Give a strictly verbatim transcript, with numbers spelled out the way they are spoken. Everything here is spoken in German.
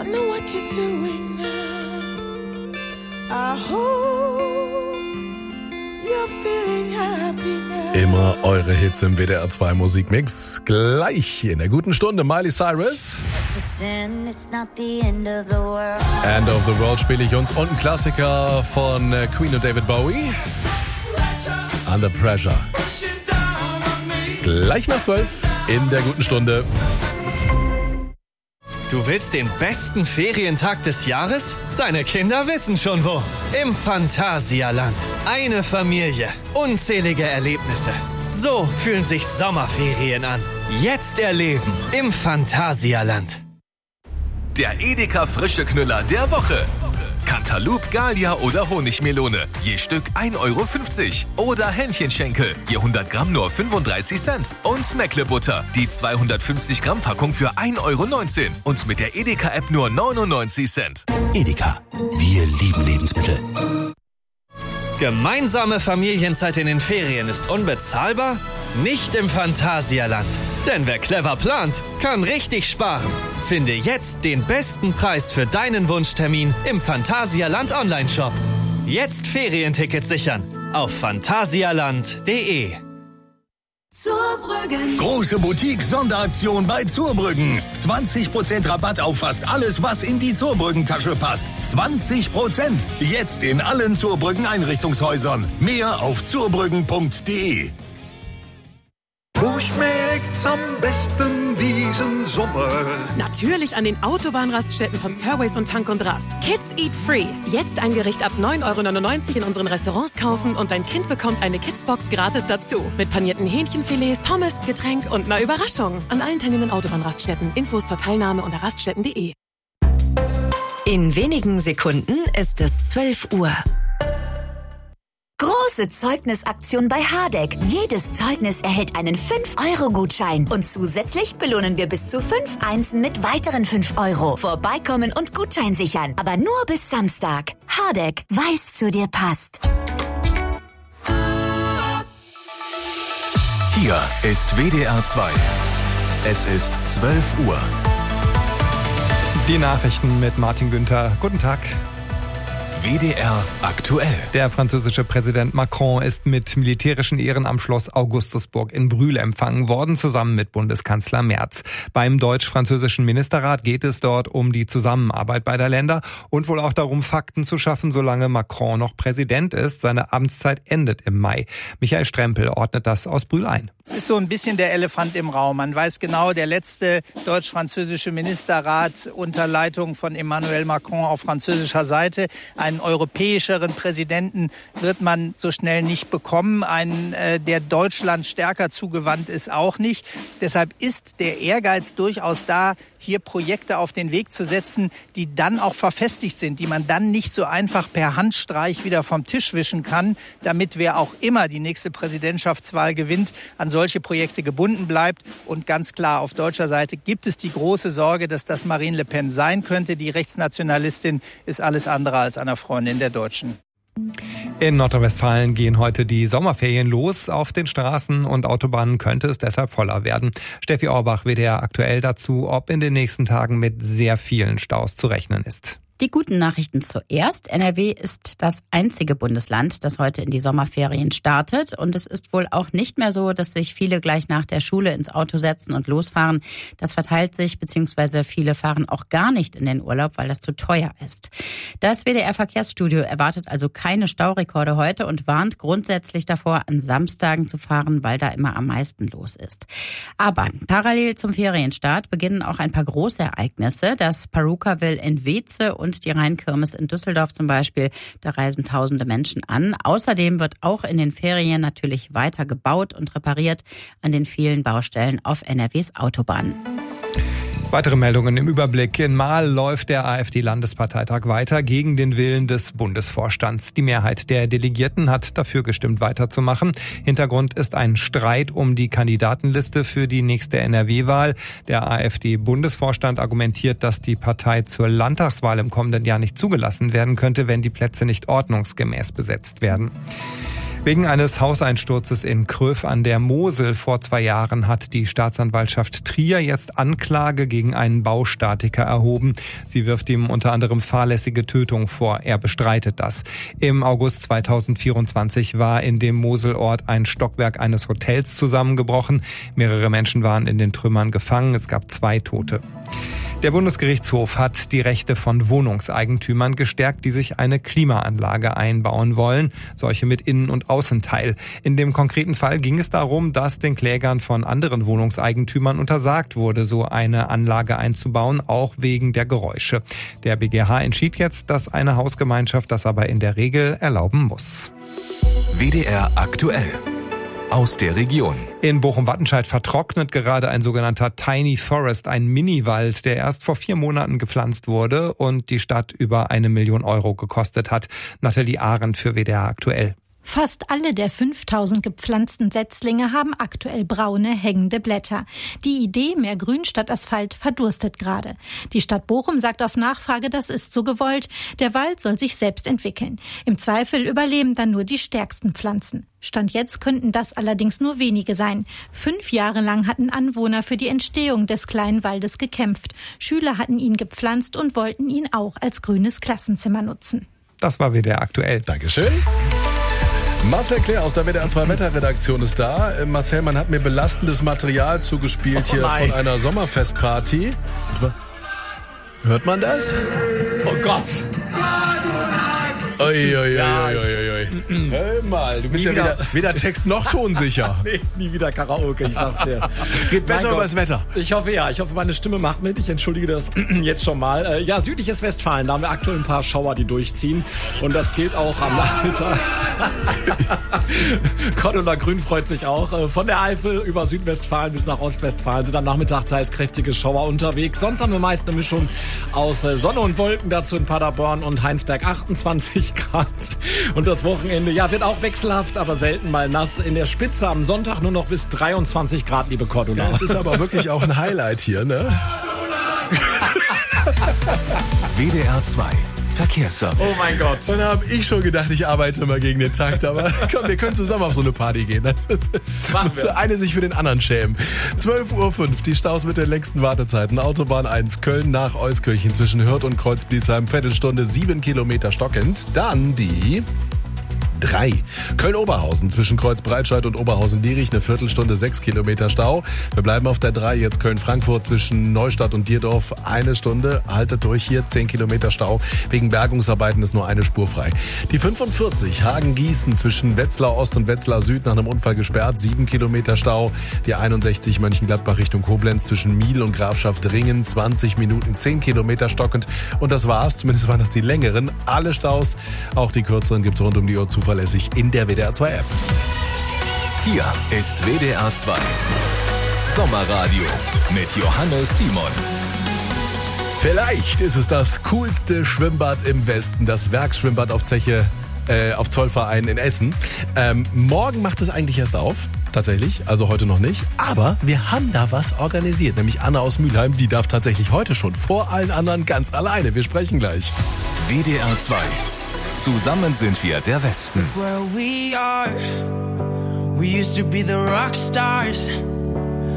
wonder what you're doing now. I hope you're feeling happy now. Immer eure Hits im W D R zwei Musikmix. Gleich in der guten Stunde Miley Cyrus. End of the World spiele ich uns und ein Klassiker von Queen und David Bowie. Under Pressure. Gleich nach zwölf in der guten Stunde. Du willst den besten Ferientag des Jahres? Deine Kinder wissen schon wo. Im Phantasialand. Eine Familie. Unzählige Erlebnisse. So fühlen sich Sommerferien an. Jetzt erleben im Phantasialand. Der Edeka Frische Knüller der Woche. Cantaloupe, Gallia oder Honigmelone. Je Stück ein Euro fünfzig. Oder Hähnchenschenkel. Je hundert Gramm nur fünfunddreißig Cent. Und Meckle-Butter. Die zweihundertfünfzig Gramm Packung für ein Euro neunzehn. Und mit der Edeka-App nur neunundneunzig Cent. Edeka. Wir lieben Lebensmittel. Gemeinsame Familienzeit in den Ferien ist unbezahlbar? Nicht im Phantasialand. Denn wer clever plant, kann richtig sparen. Finde jetzt den besten Preis für deinen Wunschtermin im Phantasialand Online-Shop. Jetzt Ferientickets sichern auf phantasialand punkt de. Zurbrüggen. Große Boutique-Sonderaktion bei Zurbrüggen. zwanzig Prozent Rabatt auf fast alles, was in die Zurbrüggen-Tasche passt. zwanzig Prozent. Jetzt in allen Zurbrüggen-Einrichtungshäusern. Mehr auf zurbrüggen punkt de. Wo schmeckt's am besten diesen Sommer? Natürlich an den Autobahnraststätten von Surways und Tank und Rast. Kids Eat Free. Jetzt ein Gericht ab neun Euro neunundneunzig in unseren Restaurants kaufen und dein Kind bekommt eine Kidsbox gratis dazu. Mit panierten Hähnchenfilets, Pommes, Getränk und einer Überraschung. An allen teilnehmenden Autobahnraststätten. Infos zur Teilnahme unter raststätten punkt de. In wenigen Sekunden ist es zwölf Uhr. Große Zeugnisaktion bei Hardegg. Jedes Zeugnis erhält einen fünf Euro Gutschein. Und zusätzlich belohnen wir bis zu fünf Einsen mit weiteren fünf Euro. Vorbeikommen und Gutschein sichern. Aber nur bis Samstag. Hardegg, weil's zu dir passt. Hier ist W D R zwei. Es ist zwölf Uhr. Die Nachrichten mit Martin Günther. Guten Tag. W D R aktuell. Der französische Präsident Macron ist mit militärischen Ehren am Schloss Augustusburg in Brühl empfangen worden, zusammen mit Bundeskanzler Merz. Beim deutsch-französischen Ministerrat geht es dort um die Zusammenarbeit beider Länder und wohl auch darum, Fakten zu schaffen, solange Macron noch Präsident ist. Seine Amtszeit endet im Mai. Michael Strempel ordnet das aus Brühl ein. Es ist so ein bisschen der Elefant im Raum. Man weiß genau, der letzte deutsch-französische Ministerrat unter Leitung von Emmanuel Macron auf französischer Seite. Einen europäischeren Präsidenten wird man so schnell nicht bekommen. Einen, äh, der Deutschland stärker zugewandt ist, auch nicht. Deshalb ist der Ehrgeiz durchaus da, hier Projekte auf den Weg zu setzen, die dann auch verfestigt sind, die man dann nicht so einfach per Handstreich wieder vom Tisch wischen kann, damit wer auch immer die nächste Präsidentschaftswahl gewinnt, an solche Projekte gebunden bleibt. Und ganz klar, auf deutscher Seite gibt es die große Sorge, dass das Marine Le Pen sein könnte. Die Rechtsnationalistin ist alles andere als eine Freundin der Deutschen. In Nordrhein-Westfalen gehen heute die Sommerferien los. Auf den Straßen und Autobahnen könnte es deshalb voller werden. Steffi Orbach, W D R aktuell dazu, ob in den nächsten Tagen mit sehr vielen Staus zu rechnen ist. Die guten Nachrichten zuerst. N R W ist das einzige Bundesland, das heute in die Sommerferien startet. Und es ist wohl auch nicht mehr so, dass sich viele gleich nach der Schule ins Auto setzen und losfahren. Das verteilt sich, beziehungsweise viele fahren auch gar nicht in den Urlaub, weil das zu teuer ist. Das W D R-Verkehrsstudio erwartet also keine Staurekorde heute und warnt grundsätzlich davor, an Samstagen zu fahren, weil da immer am meisten los ist. Aber parallel zum Ferienstart beginnen auch ein paar große Ereignisse. Das Perukaville in Weeze und die Rheinkirmes in Düsseldorf zum Beispiel. Da reisen tausende Menschen an. Außerdem wird auch in den Ferien natürlich weiter gebaut und repariert an den vielen Baustellen auf N R Ws Autobahnen. Weitere Meldungen im Überblick. In Marl läuft der AfD-Landesparteitag weiter gegen den Willen des Bundesvorstands. Die Mehrheit der Delegierten hat dafür gestimmt, weiterzumachen. Hintergrund ist ein Streit um die Kandidatenliste für die nächste N R W-Wahl. Der AfD-Bundesvorstand argumentiert, dass die Partei zur Landtagswahl im kommenden Jahr nicht zugelassen werden könnte, wenn die Plätze nicht ordnungsgemäß besetzt werden. Wegen eines Hauseinsturzes in Kröv an der Mosel vor zwei Jahren hat die Staatsanwaltschaft Trier jetzt Anklage gegen einen Baustatiker erhoben. Sie wirft ihm unter anderem fahrlässige Tötung vor. Er bestreitet das. Im August zweitausendvierundzwanzig war in dem Moselort ein Stockwerk eines Hotels zusammengebrochen. Mehrere Menschen waren in den Trümmern gefangen. Es gab zwei Tote. Der Bundesgerichtshof hat die Rechte von Wohnungseigentümern gestärkt, die sich eine Klimaanlage einbauen wollen, solche mit Innen- und Außenteil. In dem konkreten Fall ging es darum, dass den Klägern von anderen Wohnungseigentümern untersagt wurde, so eine Anlage einzubauen, auch wegen der Geräusche. Der B G H entschied jetzt, dass eine Hausgemeinschaft das aber in der Regel erlauben muss. W D R aktuell. Aus der Region. In Bochum-Wattenscheid vertrocknet gerade ein sogenannter Tiny Forest, ein Miniwald, der erst vor vier Monaten gepflanzt wurde und die Stadt über eine Million Euro gekostet hat. Nathalie Arendt für W D R aktuell. Fast alle der fünftausend gepflanzten Setzlinge haben aktuell braune, hängende Blätter. Die Idee, mehr Grün statt Asphalt, verdurstet gerade. Die Stadt Bochum sagt auf Nachfrage, das ist so gewollt. Der Wald soll sich selbst entwickeln. Im Zweifel überleben dann nur die stärksten Pflanzen. Stand jetzt könnten das allerdings nur wenige sein. Fünf Jahre lang hatten Anwohner für die Entstehung des kleinen Waldes gekämpft. Schüler hatten ihn gepflanzt und wollten ihn auch als grünes Klassenzimmer nutzen. Das war W D R aktuell. Dankeschön. Marcel Claire aus der W D R zwei Wetterredaktion ist da. Marcel, man hat mir belastendes Material zugespielt hier oh von einer Sommerfestparty. Hört man das? Oh Gott. Ui, ui, ui, ja, ui, ui, ui. Hör mal, du bist ja wieder, weder Text noch tonsicher. Nee, nie wieder Karaoke, ich sag's dir. Geht besser über das Wetter. Ich hoffe ja, ich hoffe meine Stimme macht mit. Ich entschuldige das jetzt schon mal. Ja, südliches Westfalen, da haben wir aktuell ein paar Schauer, die durchziehen. Und das geht auch am Nachmittag. Cordula Grün freut sich auch. Von der Eifel über Südwestfalen bis nach Ostwestfalen sind am Nachmittag teils kräftige Schauer unterwegs. Sonst haben wir meist eine Mischung aus Sonne und Wolken, dazu in Paderborn und Heinsberg achtundzwanzig Grad. Und das Wochenende, ja, wird auch wechselhaft, aber selten mal nass. In der Spitze am Sonntag nur noch bis dreiundzwanzig Grad, liebe Cordula. Ja, es ist aber wirklich auch ein Highlight hier, ne? W D R zwei Verkehrsservice. Oh mein Gott. Und da habe ich schon gedacht, ich arbeite mal gegen den Takt, aber komm, wir können zusammen auf so eine Party gehen. Das ist, Machen muss wir. der eine sich für den anderen schämen. zwölf Uhr fünf, die Staus mit den längsten Wartezeiten. Autobahn eins, Köln nach Euskirchen zwischen Hürth und Kreuzbliesheim, Viertelstunde, sieben Kilometer stockend. Dann die drei. Köln-Oberhausen zwischen Kreuz-Breitscheid und Oberhausen-Dierich, eine Viertelstunde, sechs Kilometer Stau. Wir bleiben auf der drei, jetzt Köln-Frankfurt zwischen Neustadt und Dierdorf, eine Stunde. Haltet durch hier, zehn Kilometer Stau. Wegen Bergungsarbeiten ist nur eine Spur frei. Die fünfundvierzig, Hagen-Gießen zwischen Wetzlar Ost und Wetzlar Süd nach einem Unfall gesperrt, sieben Kilometer Stau. Die einundsechzig, Mönchengladbach Richtung Koblenz zwischen Miel und Grafschaft Dringen, zwanzig Minuten, zehn Kilometer stockend. Und das war's, zumindest waren das die längeren. Alle Staus, auch die kürzeren gibt's rund um die Uhr zuverlässig in der W D R zwei App. Hier ist W D R zwei Sommerradio mit Johannes Simon. Vielleicht ist es das coolste Schwimmbad im Westen, das Werksschwimmbad auf Zeche, äh, auf Zollverein in Essen. Ähm, morgen macht es eigentlich erst auf. Tatsächlich, also heute noch nicht. Aber wir haben da was organisiert, nämlich Anna aus Mülheim. Die darf tatsächlich heute schon vor allen anderen ganz alleine. Wir sprechen gleich. W D R zwei. Zusammen sind wir der Westen. Where we are, we used to be the rock stars.